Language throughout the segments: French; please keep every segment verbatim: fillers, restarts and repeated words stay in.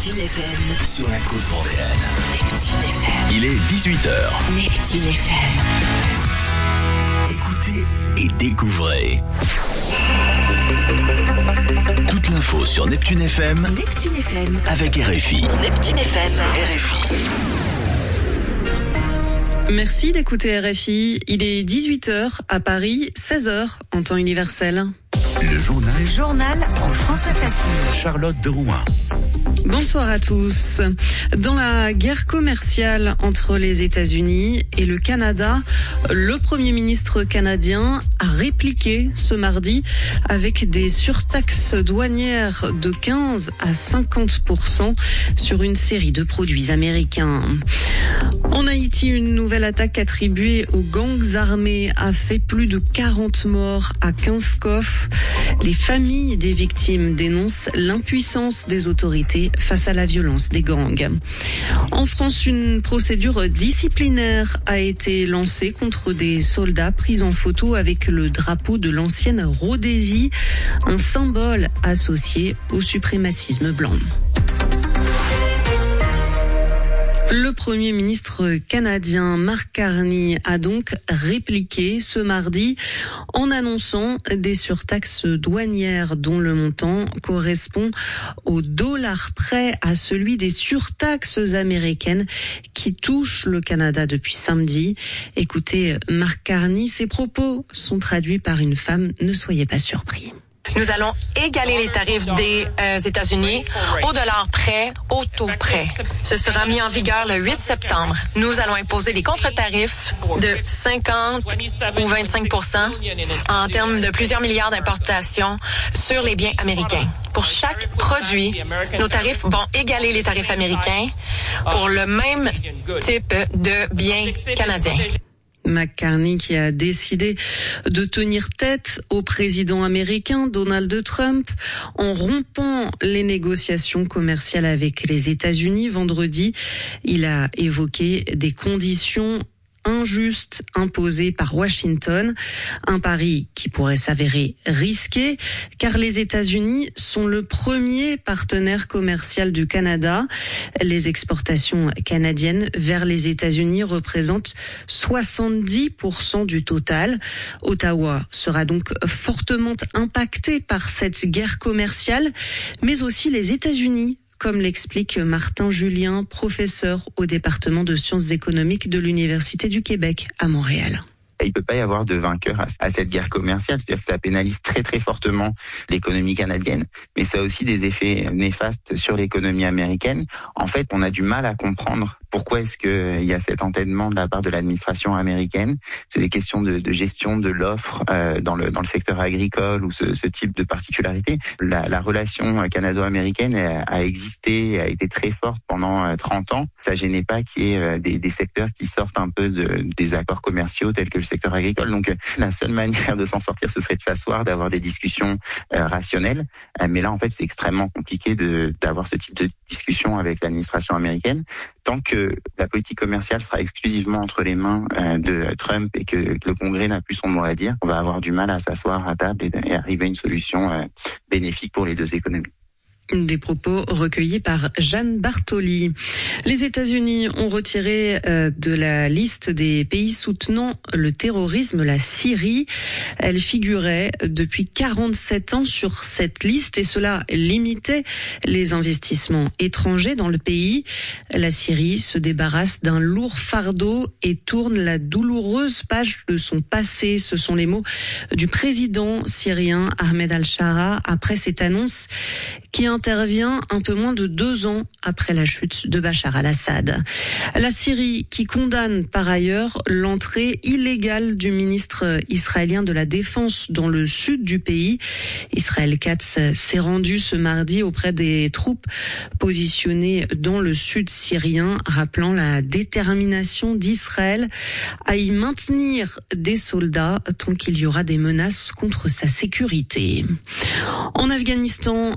Neptune F M. Sur la côte vendéenne. Neptune F M. Il est dix-huit heures. Neptune F M. Écoutez et découvrez. Toute l'info sur Neptune F M. Neptune F M. Avec R F I. Neptune F M. R F I. Merci d'écouter R F I. Il est dix-huit heures à Paris, seize heures en temps universel. Le journal. Le journal en français facile. Charlotte de Rouen. Bonsoir à tous. Dans la guerre commerciale entre les États-Unis et le Canada, le Premier ministre canadien a répliqué ce mardi avec des surtaxes douanières de quinze à cinquante pour cent sur une série de produits américains. En Haïti, une nouvelle attaque attribuée aux gangs armés a fait plus de quarante morts à Kinskov. Les familles des victimes dénoncent l'impuissance des autorités face à la violence des gangs. En France, une procédure disciplinaire a été lancée contre des soldats pris en photo avec le drapeau de l'ancienne Rhodésie, un symbole associé au suprémacisme blanc. Le Premier ministre canadien Mark Carney a donc répliqué ce mardi en annonçant des surtaxes douanières dont le montant correspond au dollar près à celui des surtaxes américaines qui touchent le Canada depuis samedi. Écoutez Mark Carney, ses propos sont traduits par une femme, ne soyez pas surpris. Nous allons égaler les tarifs des euh, États-Unis au dollar près, au taux près. Ce sera mis en vigueur le huit septembre. Nous allons imposer des contre-tarifs de cinquante ou vingt-cinq pour cent en termes de plusieurs milliards d'importations sur les biens américains. Pour chaque produit, nos tarifs vont égaler les tarifs américains pour le même type de biens canadiens. Mark Carney qui a décidé de tenir tête au président américain Donald Trump en rompant les négociations commerciales avec les États-Unis vendredi. Il a évoqué des conditions injuste imposée par Washington, un pari qui pourrait s'avérer risqué car les États-Unis sont le premier partenaire commercial du Canada. Les exportations canadiennes vers les États-Unis représentent soixante-dix pour cent du total. Ottawa sera donc fortement impacté par cette guerre commerciale, mais aussi les États-Unis, comme l'explique Martin Julien, professeur au département de sciences économiques de l'Université du Québec à Montréal. Il ne peut pas y avoir de vainqueur à cette guerre commerciale, c'est-à-dire que ça pénalise très très fortement l'économie canadienne, mais ça a aussi des effets néfastes sur l'économie américaine. En fait, on a du mal à comprendre pourquoi est-ce qu'il y a cet entêtement de la part de l'administration américaine. C'est des questions de, de gestion de l'offre euh, dans le dans le secteur agricole ou ce, ce type de particularité. La, la relation canado-américaine a, a existé, a été très forte pendant trente ans. Ça gênait pas qu'il y ait euh, des, des secteurs qui sortent un peu de, des accords commerciaux tels que le secteur agricole. Donc la seule manière de s'en sortir, ce serait de s'asseoir, d'avoir des discussions euh, rationnelles. Euh, mais là, en fait, c'est extrêmement compliqué de d'avoir ce type de discussion avec l'administration américaine. Tant que la politique commerciale sera exclusivement entre les mains euh, de Trump et que, que le Congrès n'a plus son mot à dire, on va avoir du mal à s'asseoir à table et, et arriver à une solution euh, bénéfique pour les deux économies. Des propos recueillis par Jeanne Bartoli. Les États-Unis ont retiré euh, de la liste des pays soutenant le terrorisme la Syrie. Elle figurait depuis quarante-sept ans sur cette liste et cela limitait les investissements étrangers dans le pays. La Syrie se débarrasse d'un lourd fardeau et tourne la douloureuse page de son passé. Ce sont les mots du président syrien Ahmed al-Shara après cette annonce qui intervient un peu moins de deux ans après la chute de Bachar al-Assad. La Syrie qui condamne par ailleurs l'entrée illégale du ministre israélien de la Défense dans le sud du pays. Israël Katz s'est rendu ce mardi auprès des troupes positionnées dans le sud syrien, rappelant la détermination d'Israël à y maintenir des soldats tant qu'il y aura des menaces contre sa sécurité. En Afghanistan, un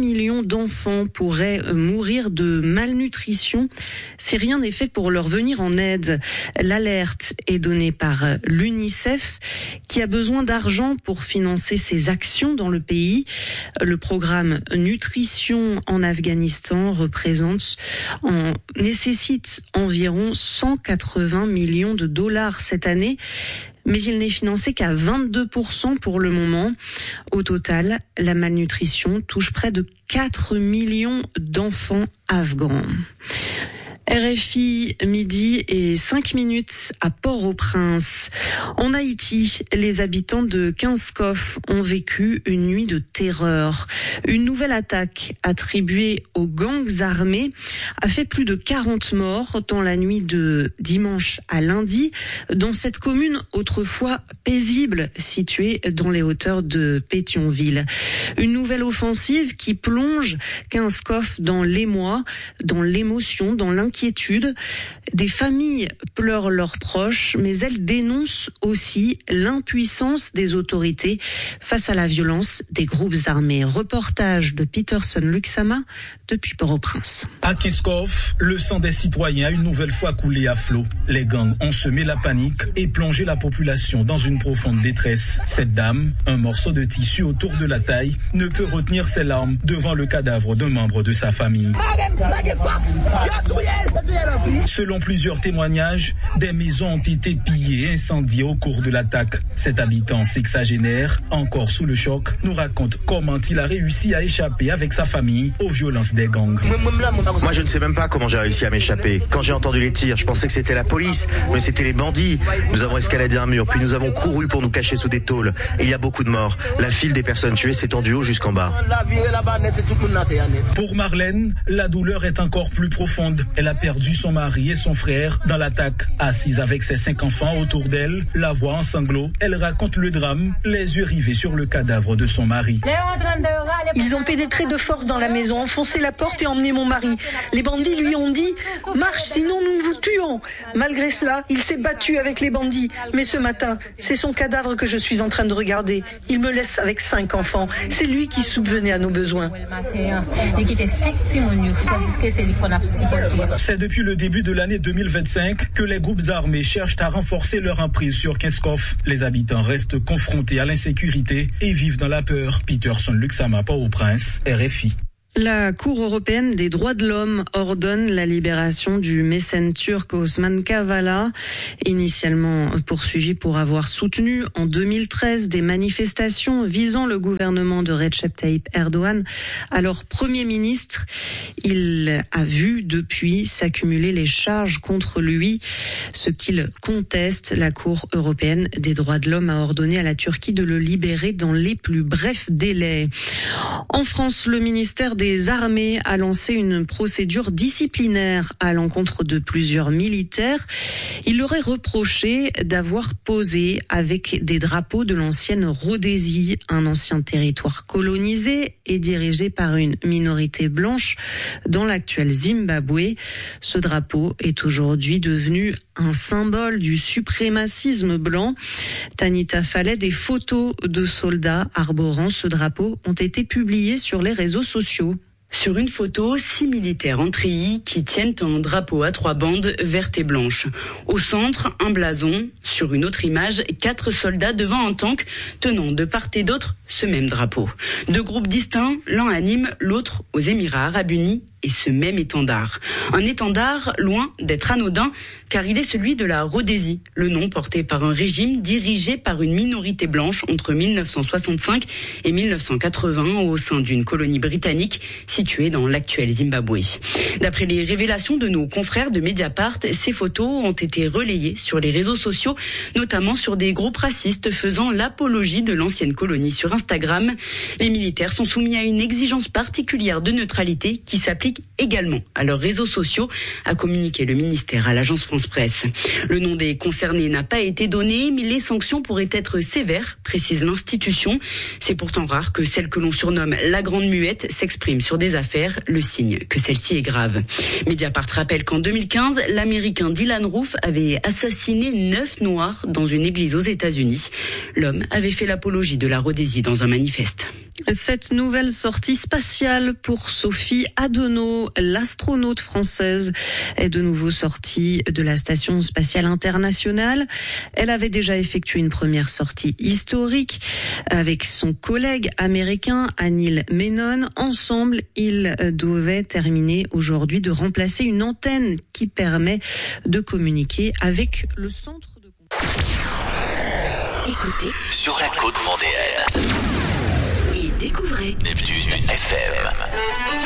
millions d'enfants pourraient mourir de malnutrition si rien n'est fait pour leur venir en aide. L'alerte est donnée par l'UNICEF qui a besoin d'argent pour financer ses actions dans le pays. Le programme Nutrition en Afghanistan représente, en, nécessite environ cent quatre-vingts millions de dollars cette année. Mais il n'est financé qu'à vingt-deux pour cent pour le moment. Au total, la malnutrition touche près de quatre millions d'enfants afghans. R F I, midi et cinq minutes à Port-au-Prince. En Haïti, les habitants de Kinskov ont vécu une nuit de terreur. Une nouvelle attaque attribuée aux gangs armés a fait plus de quarante morts dans la nuit de dimanche à lundi dans cette commune autrefois paisible située dans les hauteurs de Pétionville. Une nouvelle offensive qui plonge Kinskov dans l'émoi, dans l'émotion, dans l'inquiétude. Des familles pleurent leurs proches, mais elles dénoncent aussi l'impuissance des autorités face à la violence des groupes armés. Reportage de Peterson Luxama depuis Port-au-Prince. À Kinskov, le sang des citoyens a une nouvelle fois coulé à flot. Les gangs ont semé la panique et plongé la population dans une profonde détresse. Cette dame, un morceau de tissu autour de la taille, ne peut retenir ses larmes devant le cadavre d'un membre de sa famille. Selon plusieurs témoignages, des maisons ont été pillées et incendiées au cours de l'attaque. Cet habitant sexagénaire, encore sous le choc, nous raconte comment il a réussi à échapper avec sa famille aux violences des gangs. Moi, je ne sais même pas comment j'ai réussi à m'échapper. Quand j'ai entendu les tirs, je pensais que c'était la police, mais c'était les bandits. Nous avons escaladé un mur, puis nous avons couru pour nous cacher sous des tôles. Et il y a beaucoup de morts. La file des personnes tuées s'étend du haut jusqu'en bas. Pour Marlène, la douleur est encore plus profonde. Elle a perdu son mari et son frère dans l'attaque. Assise avec ses cinq enfants autour d'elle, la voix en sanglots, elle raconte le drame, les yeux rivés sur le cadavre de son mari. Ils ont pénétré de force dans la maison, enfoncé la porte et emmené mon mari. Les bandits lui ont dit « Marche, sinon nous vous tuons ». Malgré cela, il s'est battu avec les bandits. Mais ce matin, c'est son cadavre que je suis en train de regarder. Il me laisse avec cinq enfants. C'est lui qui subvenait à nos besoins. C'est depuis le début de l'année deux mille vingt-cinq que les groupes armés cherchent à renforcer leur emprise sur Kinskov. Les habitants restent confrontés à l'insécurité et vivent dans la peur. Peterson Luxama, Port-au-Prince, R F I. La Cour européenne des droits de l'homme ordonne la libération du mécène turc Osman Kavala, initialement poursuivi pour avoir soutenu en deux mille treize des manifestations visant le gouvernement de Recep Tayyip Erdogan, alors Premier ministre. Il a vu depuis s'accumuler les charges contre lui, ce qu'il conteste. La Cour européenne des droits de l'homme a ordonné à la Turquie de le libérer dans les plus brefs délais. En France, le ministère des Les armées a lancé une procédure disciplinaire à l'encontre de plusieurs militaires. Il leur est reproché d'avoir posé avec des drapeaux de l'ancienne Rhodésie, un ancien territoire colonisé et dirigé par une minorité blanche dans l'actuel Zimbabwe. Ce drapeau est aujourd'hui devenu un symbole du suprémacisme blanc. Tanita Fallet, des photos de soldats arborant ce drapeau ont été publiées sur les réseaux sociaux. Sur une photo, six militaires en treillis qui tiennent un drapeau à trois bandes vertes et blanches. Au centre, un blason. Sur une autre image, quatre soldats devant un tank tenant de part et d'autre ce même drapeau. Deux groupes distincts, l'un à Nîmes, l'autre aux Émirats Arabes Unis, et ce même étendard. Un étendard loin d'être anodin, car il est celui de la Rhodésie, le nom porté par un régime dirigé par une minorité blanche entre mille neuf cent soixante-cinq et mille neuf cent quatre-vingts au sein d'une colonie britannique située dans l'actuel Zimbabwe. D'après les révélations de nos confrères de Mediapart, ces photos ont été relayées sur les réseaux sociaux, notamment sur des groupes racistes faisant l'apologie de l'ancienne colonie sur Instagram. Les militaires sont soumis à une exigence particulière de neutralité qui s'applique également à leurs réseaux sociaux, a communiqué le ministère à l'agence France Presse. Le nom des concernés n'a pas été donné, mais les sanctions pourraient être sévères, précise l'institution. C'est pourtant rare que celle que l'on surnomme la Grande Muette s'exprime sur des affaires, le signe que celle-ci est grave. Mediapart rappelle qu'en deux mille quinze, l'Américain Dylan Roof avait assassiné neuf Noirs dans une église aux États-Unis. L'homme avait fait l'apologie de la Rhodésie dans un manifeste. Cette nouvelle sortie spatiale pour Sophie Adenau, l'astronaute française, est de nouveau sortie de la Station spatiale internationale. Elle avait déjà effectué une première sortie historique avec son collègue américain Anil Menon. Ensemble, ils devaient terminer aujourd'hui de remplacer une antenne qui permet de communiquer avec le centre de contrôle. Écoutez sur la côte vendéenne. Et découvrez Neptune F M.